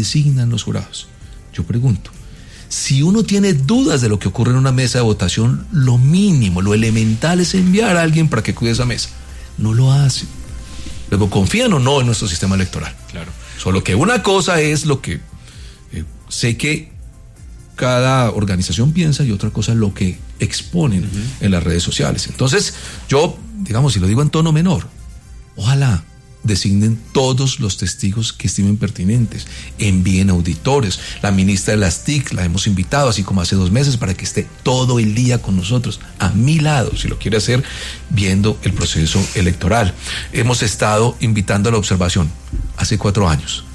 designan los jurados. Yo pregunto, si uno tiene dudas de lo que ocurre en una mesa de votación, lo mínimo, lo elemental es enviar a alguien para que cuide esa mesa. No lo hace. Luego, ¿confían o no en nuestro sistema electoral? Claro. Solo que una cosa es lo que sé que cada organización piensa y otra cosa es lo que exponen en las redes sociales. Entonces, yo, digamos, si lo digo en tono menor, ojalá designen todos los testigos que estimen pertinentes, envíen auditores. La ministra de las TIC la hemos invitado, así como hace 2 meses, para que esté todo el día con nosotros, a mi lado, si lo quiere hacer, viendo el proceso electoral. Hemos estado invitando a la observación hace 4 años.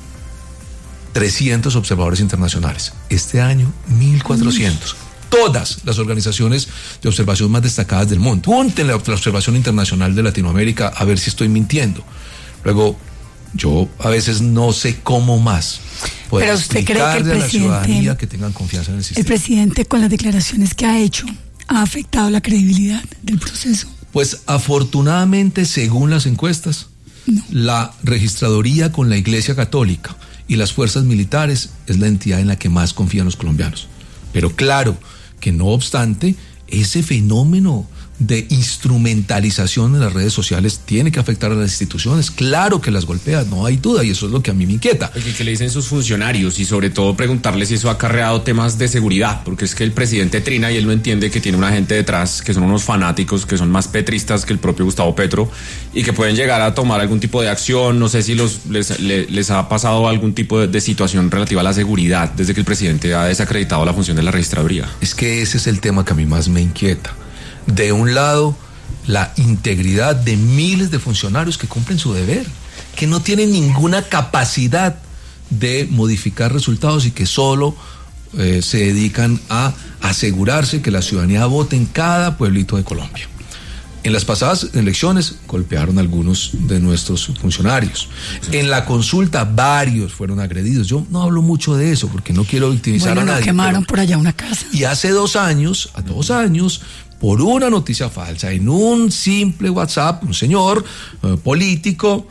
300 observadores internacionales. Este año, 1.400. Todas las organizaciones de observación más destacadas del mundo. Júntenle la observación internacional de Latinoamérica a ver si estoy mintiendo. Luego, yo a veces no sé cómo más poder explicarle a la ciudadanía que tengan confianza en el sistema. ¿El presidente, con las declaraciones que ha hecho, ha afectado la credibilidad del proceso? Pues afortunadamente, según las encuestas, no. La registraduría con la Iglesia Católica y las fuerzas militares es la entidad en la que más confían los colombianos. Pero claro que no obstante, ese fenómeno de instrumentalización en las redes sociales tiene que afectar a las instituciones. Claro que las golpea, no hay duda, y eso es lo que a mí me inquieta. ¿Qué le dicen sus funcionarios? Y sobre todo preguntarle si eso ha acarreado temas de seguridad, porque es que el presidente trina y él no entiende que tiene una gente detrás, que son unos fanáticos, que son más petristas que el propio Gustavo Petro, y que pueden llegar a tomar algún tipo de acción. No sé si les ha pasado algún tipo de situación relativa a la seguridad desde que el presidente ha desacreditado la función de la registraduría. Es que ese es el tema que a mí más me inquieta. De un lado, la integridad de miles de funcionarios que cumplen su deber, que no tienen ninguna capacidad de modificar resultados y que solo se dedican a asegurarse que la ciudadanía vote en cada pueblito de Colombia. En las pasadas elecciones golpearon a algunos de nuestros funcionarios. En la consulta varios fueron agredidos. Yo no hablo mucho de eso porque no quiero victimizar a nadie. Quemaron por allá una casa. Y hace 2 años, por una noticia falsa, en un simple WhatsApp, un señor político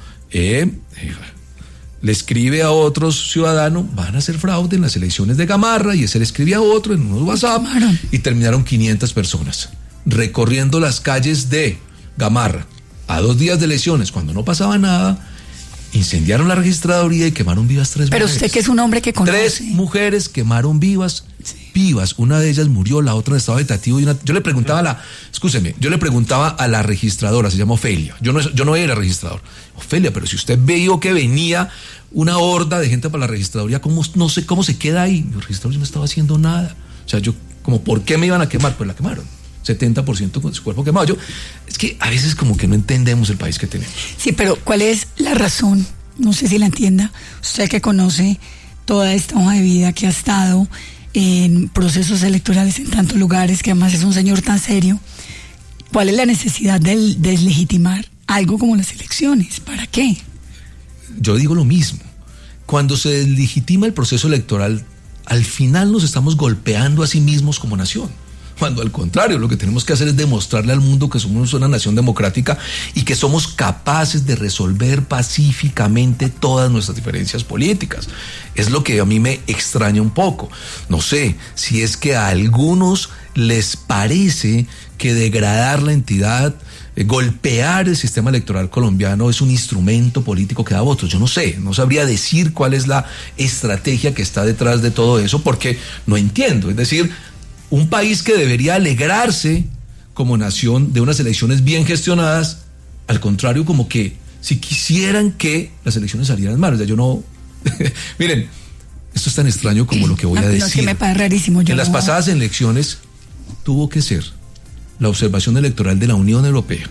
le escribe a otros ciudadanos, van a hacer fraude en las elecciones de Gamarra, y ese le escribe a otro en unos WhatsApp, y terminaron 500 personas recorriendo las calles de Gamarra a 2 días de elecciones, cuando no pasaba nada. Incendiaron la registraduría y quemaron vivas 3 mujeres. Pero usted, que es un hombre que conoce. 3 mujeres quemaron vivas. Una de ellas murió, la otra en estado vegetativo. Yo le preguntaba a la registradora, se llama Ofelia. Yo no era registrador. Ofelia, pero si usted vio que venía una horda de gente para la registraduría, no sé cómo se queda ahí. El registrador no estaba haciendo nada. O sea, ¿por qué me iban a quemar? Pues la quemaron. 70% con su cuerpo quemado. Es que a veces como que no entendemos el país que tenemos. Sí, pero ¿cuál es la razón? No sé si la entienda. Usted que conoce toda esta hoja de vida, que ha estado en procesos electorales en tantos lugares, que además es un señor tan serio, ¿cuál es la necesidad de deslegitimar algo como las elecciones? ¿Para qué? Yo digo lo mismo. Cuando se deslegitima el proceso electoral, al final nos estamos golpeando a sí mismos como nación. Cuando al contrario, lo que tenemos que hacer es demostrarle al mundo que somos una nación democrática y que somos capaces de resolver pacíficamente todas nuestras diferencias políticas. Es lo que a mí me extraña un poco. No sé si es que a algunos les parece que degradar la entidad, golpear el sistema electoral colombiano es un instrumento político que da votos. Yo no sé, no sabría decir cuál es la estrategia que está detrás de todo eso, porque no entiendo. Es decir, un país que debería alegrarse como nación de unas elecciones bien gestionadas, al contrario, como que si quisieran que las elecciones salieran mal. O sea, yo no... Miren, esto es tan extraño como lo que voy a decir. No, es que me parece rarísimo. En las pasadas elecciones tuvo que ser la observación electoral de la Unión Europea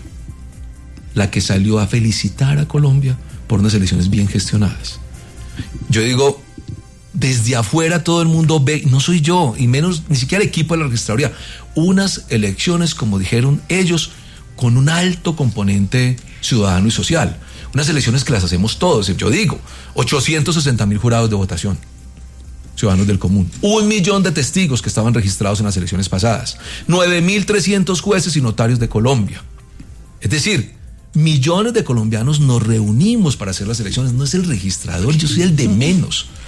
la que salió a felicitar a Colombia por unas elecciones bien gestionadas. Yo digo, desde afuera todo el mundo ve, no soy yo, y menos ni siquiera el equipo de la registraduría, unas elecciones, como dijeron ellos, con un alto componente ciudadano y social. Unas elecciones que las hacemos todos. Yo digo, 860,000 jurados de votación, ciudadanos del común, 1 millón de testigos que estaban registrados en las elecciones pasadas, 9,300 jueces y notarios de Colombia. Es decir, millones de colombianos nos reunimos para hacer las elecciones. No es el registrador, yo soy el de menos.